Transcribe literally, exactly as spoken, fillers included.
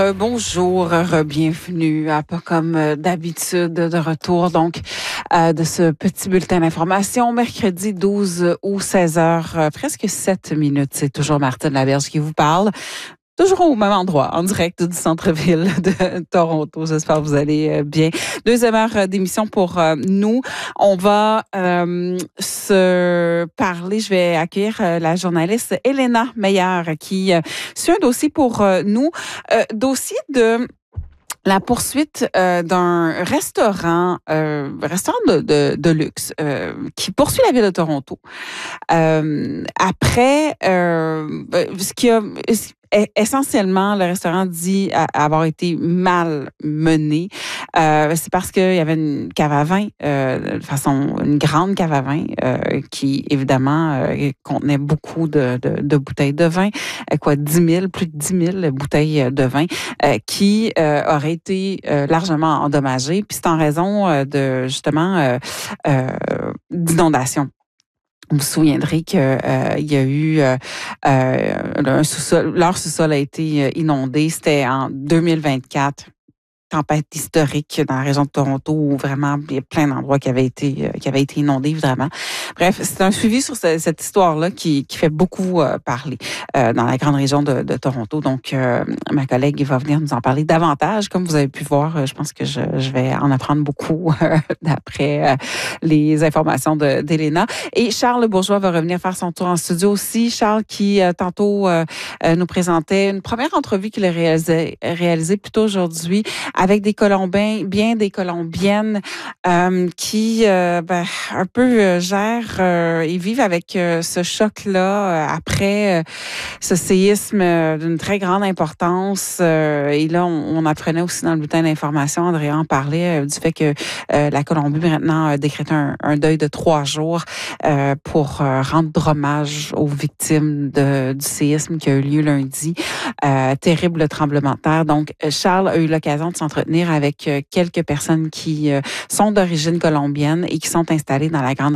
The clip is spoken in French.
Euh, bonjour, bienvenue à Pas comme euh, d'habitude de retour donc euh, de ce petit bulletin d'information mercredi douze août seize heures, euh, presque sept minutes. C'est toujours Martine Laberge qui vous parle. Toujours au même endroit, en direct du centre-ville de Toronto. J'espère que vous allez bien. Deuxième heure d'émission pour euh, nous. On va euh, se parler. Je vais accueillir euh, la journaliste Elena Meyer qui euh, suit un dossier pour euh, nous. Euh, dossier de la poursuite euh, d'un restaurant, euh, restaurant de, de, de luxe euh, qui poursuit la ville de Toronto. Euh, après, euh, ce qui a... Essentiellement, le restaurant dit avoir été mal mené. Euh, c'est parce qu'il y avait une cave à vin, euh, de façon, une grande cave à vin euh, qui, évidemment, euh, contenait beaucoup de, de, de bouteilles de vin, euh, quoi, dix mille, plus de dix mille bouteilles de vin, euh, qui euh, auraient été euh, largement endommagées. Puis c'est en raison euh, de, justement, euh, euh, d'inondations. Vous vous souviendrez qu'il euh, y a eu euh, un sous-sol, leur sous-sol a été inondé. C'était en deux mille vingt-quatre. Tempête historique dans la région de Toronto où vraiment il y a plein d'endroits qui avaient été qui avaient été inondés évidemment. Bref, c'est un suivi sur ce, cette histoire-là qui, qui fait beaucoup euh, parler euh, dans la grande région de, de Toronto. Donc, euh, ma collègue va venir nous en parler davantage. Comme vous avez pu voir, je pense que je, je vais en apprendre beaucoup euh, d'après euh, les informations de, d'Elena. Et Charles Bourgeois va revenir faire son tour en studio aussi. Charles qui, euh, tantôt, euh, euh, nous présentait une première entrevue qu'il a réalisée, réalisée plus tôt aujourd'hui avec des Colombiens, bien des Colombiennes euh, qui, euh, ben, un peu euh, gèrent euh, et vivent avec euh, ce choc-là euh, après euh, ce séisme euh, d'une très grande importance. Euh, et là, on, on apprenait aussi dans le bulletin d'information, Andrea en parlait, euh, du fait que euh, la Colombie maintenant a décrété un, un deuil de trois jours euh, pour euh, rendre hommage aux victimes de, du séisme qui a eu lieu lundi. Euh, terrible tremblement de terre. Donc, Charles a eu l'occasion de s'entretenir avec quelques personnes qui sont d'origine colombienne et qui sont installées dans la grande